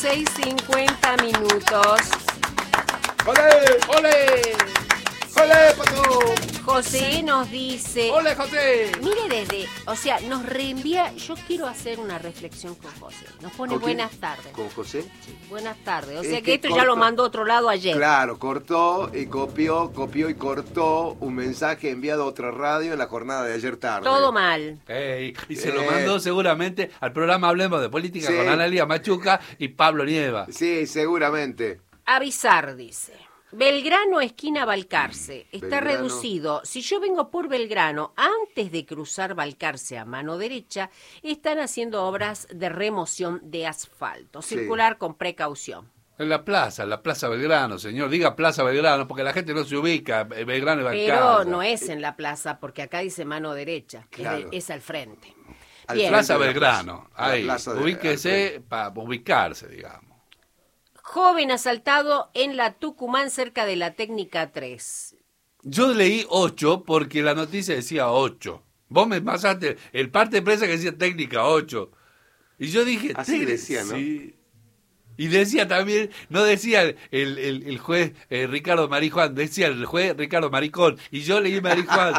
6:50 minutos. ¡Olé! ¡Olé! ¡Olé, Pato! José nos dice... ¡Olé, José! Mire nos reenvía... Yo quiero hacer una reflexión con José. Nos pone buenas tardes. ¿Con José? Sí, buenas tardes. O Es sea que que esto ya cortó. lo mandó a otro lado ayer. Claro, cortó y copió y cortó un mensaje enviado a otra radio en la jornada de ayer tarde. Todo mal. Ey, y se lo mandó seguramente al programa Hablemos de Política con Analia Machuca y Pablo Nieva. Sí, seguramente. Avisar, dice. Belgrano, esquina Balcarce. Está Belgrano. reducido. Si yo vengo por Belgrano, antes de cruzar Balcarce a mano derecha, están haciendo obras de remoción de asfalto. Sí. Circular con precaución. En la Plaza Belgrano, señor. Diga Plaza Belgrano, porque la gente no se ubica. Belgrano y Pero Balcarce. no es en la plaza, porque acá dice mano derecha. Claro. Es al frente. Al Bien. Plaza frente de la Belgrano. plaza. La Ahí. plaza de- Ubíquese para ubicarse, digamos. Joven asaltado en la Tucumán cerca de la Técnica 3. Yo leí 8 porque la noticia decía 8. Vos me pasaste el parte de prensa que decía técnica 8. Y yo dije... Así "Tele". decía, ¿no? Sí. Y decía también, no decía el juez Ricardo Marijuán, decía el juez Ricardo Maricón. Y yo leí Marijuán.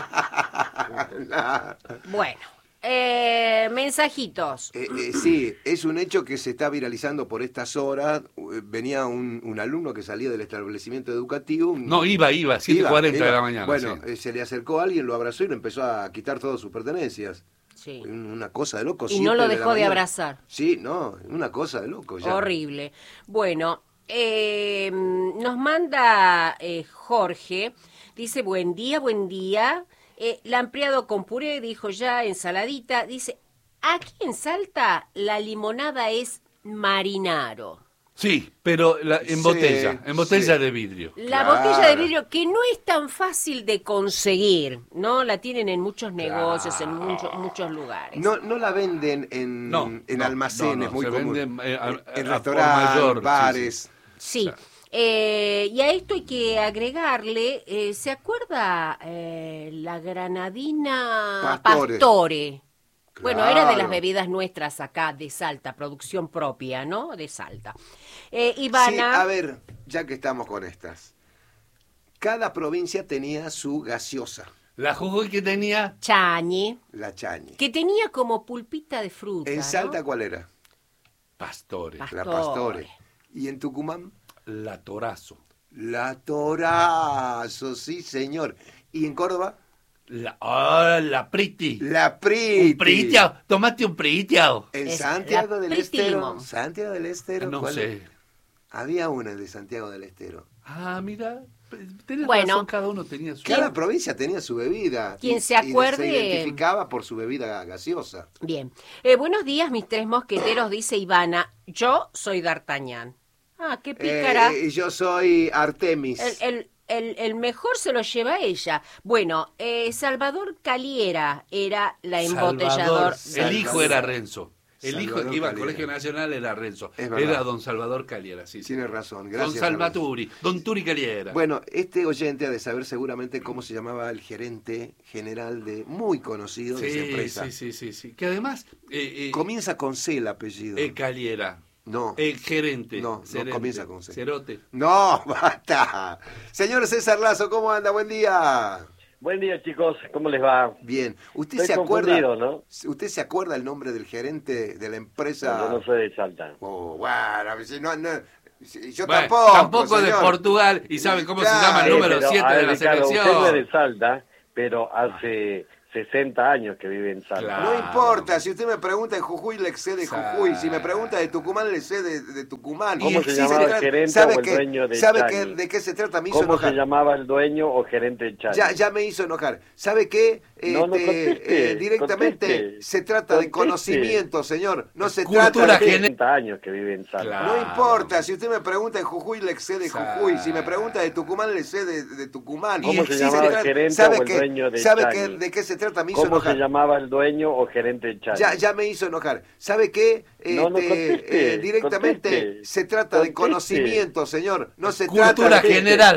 Bueno, mensajitos. Sí, es un hecho que se está viralizando por estas horas. Venía un alumno que salía del establecimiento educativo. No, iba, 7:40 de la mañana. Bueno, sí. se le acercó a alguien, lo abrazó y le empezó a quitar todas sus pertenencias. Sí. Una cosa de loco. Y no lo 7 dejó la de mañana. abrazar. Sí, no, una cosa de loco ya. Horrible. Bueno, nos manda Jorge, dice buen día. La ampliado con puré, dijo ya, ensaladita. Dice, aquí en Salta la limonada es Marinaro. Sí, pero en Sí, botella sí. de vidrio. La Claro. botella de vidrio que no es tan fácil de conseguir, ¿no? La tienen en muchos negocios, en muchos lugares. No la venden en almacenes muy se comunes. venden En por restaurantes, mayor, bares. Sí. Y a esto hay que agregarle, ¿se acuerda la granadina Pastore? Bueno, era de las Claro. bebidas nuestras acá de Salta, producción propia, ¿no? De Salta. Sí, Ivana, a ver, ya que estamos con estas. Cada provincia tenía su gaseosa, La Jujuy que tenía... Chañi, la chañi. que tenía como pulpita de fruta, ¿En ¿no? Salta cuál era? Pastores. La Pastore. ¿Y en Tucumán? La Torazo. La Torazo, sí señor. ¿Y en Córdoba? La Priti. La Priti. Un pritiao. Tomaste un pritiao. En Es Santiago la del Priti Estero. Limón. Santiago del Estero. No ¿cuál? sé. Había una de Santiago del Estero. Ah, mira. Tenés Bueno. razón, cada uno tenía su... Cada provincia tenía su bebida. Quien y- se y acuerde- se identificaba por su bebida gaseosa. Bien. Buenos días, mis tres mosqueteros, dice Ivana. Yo soy D'Artagnan. Ah, qué pícara. Yo soy Artemis. El mejor se lo lleva ella. Bueno, Salvador Caliera era la embotellador. El hijo era Renzo. El hijo Salvador que iba al Caliera. Colegio Nacional era Renzo. Es verdad. Era don Salvador Caliera, sí. Tiene razón, Don gracias. Salvaturi, don Turi Caliera. Bueno, este oyente ha de saber seguramente cómo se llamaba el gerente general muy conocido de esa empresa. Sí. Que además... Comienza con C el apellido. Caliera. No. Gerente. No Cerente, comienza con C. Cerote. No, basta. Señor César Lazo, ¿cómo anda? Buen día. Buen día, chicos. ¿Cómo les va? Bien. ¿Usted Estoy se acuerda? confundido, ¿no? ¿Usted se acuerda el nombre del gerente de la empresa? Yo no soy de Salta. Oh, bueno, si no, yo Bueno, tampoco, de señor. Portugal. ¿Y saben cómo Claro. se llama el número Pero, 7 a de ver, la Ricardo, usted no es selección? de Salta, pero hace 60 años que vive en Salta. Claro. No importa, si usted me pregunta de Jujuy, le sé de Jujuy. Si me pregunta de Tucumán, le sé de Tucumán. ¿Cómo Y se si llamaba el trata- gerente ¿sabe o el qué- dueño de ¿Sabe Chani? de qué se trata? Me hizo ¿Cómo enojar. se llamaba el dueño o gerente de Chani? Ya me hizo enojar. ¿Sabe qué? No, conteste, Directamente conteste. se trata de Conteste. conocimiento, señor. No se Cultura trata Hace de... general. 60 años que vive en Salta. Claro. No importa, si usted me pregunta de Jujuy, le sé de Jujuy. Si me pregunta de Tucumán, le sé de Tucumán. ¿Cómo Y se si llamaba el trata- gerente ¿sabe o el qué- dueño de ¿Sabe Chani? de qué se trata? Me hizo ¿Cómo enojar. se llamaba el dueño o gerente de Chani? Ya me hizo enojar. ¿Sabe qué? No, conteste, Directamente conteste. se trata de Conteste. conocimiento, señor. No se Cultura trata de... general.